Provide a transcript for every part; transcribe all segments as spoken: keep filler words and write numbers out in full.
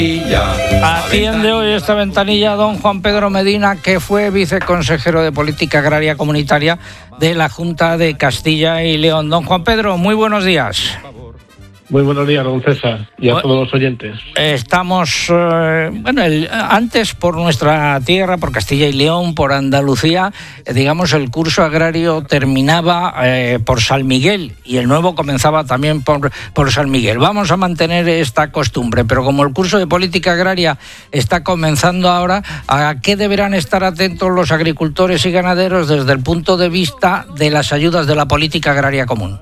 Atiende hoy esta ventanilla don Juan Pedro Medina, que fue viceconsejero de Política Agraria Comunitaria de la Junta de Castilla y León. Don Juan Pedro, muy buenos días. Muy buenos días, don César, y a todos los oyentes. Estamos, eh, bueno, el, antes por nuestra tierra, por Castilla y León, por Andalucía, eh, digamos, el curso agrario terminaba eh, por San Miguel y el nuevo comenzaba también por, por San Miguel. Vamos a mantener esta costumbre, pero como el curso de política agraria está comenzando ahora, ¿a qué deberán estar atentos los agricultores y ganaderos desde el punto de vista de las ayudas de la política agraria común?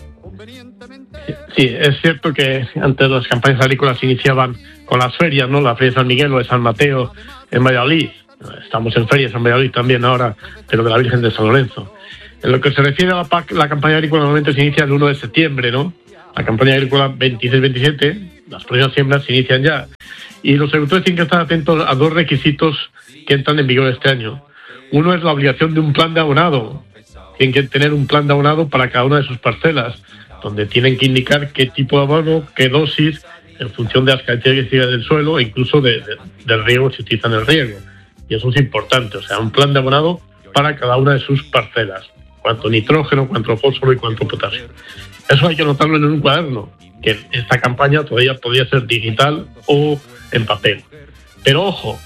Sí, es cierto que antes las campañas agrícolas se iniciaban con las ferias, ¿no? La feria de San Miguel o de San Mateo en Valladolid. Estamos en ferias en Valladolid también ahora, pero de la Virgen de San Lorenzo. En lo que se refiere a la P A C, la campaña agrícola normalmente se inicia el uno de septiembre, ¿no? La campaña agrícola veintiséis veintisiete, las próximas siembras se inician ya. Y los agricultores tienen que estar atentos a dos requisitos que entran en vigor este año. Uno es la obligación de un plan de abonado. Tienen que tener un plan de abonado para cada una de sus parcelas, donde tienen que indicar qué tipo de abono, qué dosis, en función de las características del suelo e incluso de, de, del riego, si utilizan el riego. Y eso es importante, o sea, un plan de abonado para cada una de sus parcelas, cuánto nitrógeno, cuánto fósforo y cuánto potasio. Eso hay que anotarlo en un cuaderno, que esta campaña todavía podría ser digital o en papel. Pero ojo,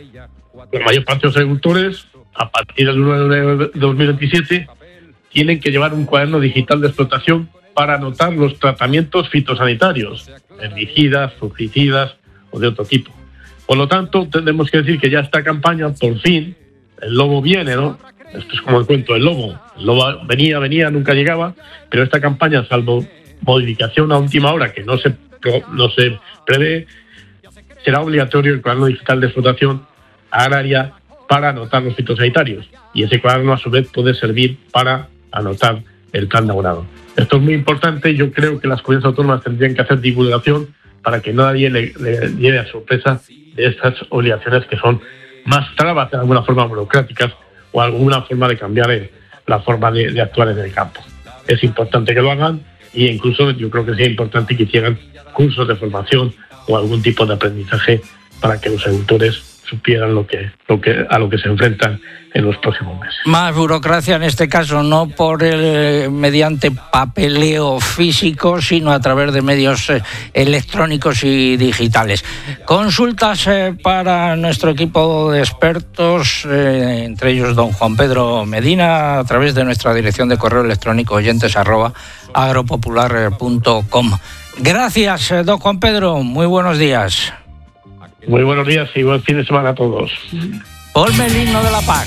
la mayor parte de los agricultores, a partir del uno de enero de dos mil veintisiete, tienen que llevar un cuaderno digital de explotación para anotar los tratamientos fitosanitarios, herbicidas, fungicidas o de otro tipo. Por lo tanto, tenemos que decir que ya esta campaña, por fin, el lobo viene, ¿no? Esto es como el cuento del lobo. El lobo venía, venía, nunca llegaba, pero esta campaña, salvo modificación a última hora que no se, no se prevé, será obligatorio el cuaderno digital de explotación agraria para anotar los fitosanitarios. Y ese cuaderno, a su vez, puede servir para anotar el plan de abonado. Esto es muy importante y yo creo que las comunidades autónomas tendrían que hacer divulgación para que nadie le, le lleve a sorpresa de estas obligaciones que son más trabas de alguna forma burocráticas o alguna forma de cambiar el, la forma de, de actuar en el campo. Es importante que lo hagan e incluso yo creo que sería importante que hicieran cursos de formación o algún tipo de aprendizaje para que los agricultores supieran lo que, lo que, a lo que se enfrentan en los próximos meses. Más burocracia en este caso, no por el mediante papeleo físico, sino a través de medios eh, electrónicos y digitales. Consultas eh, para nuestro equipo de expertos, eh, entre ellos don Juan Pedro Medina, a través de nuestra dirección de correo electrónico oyentes arroba agropopular punto com. Gracias, eh, don Juan Pedro, muy buenos días. Muy buenos días y buen fin de semana a todos. Ponme el himno de la P A C.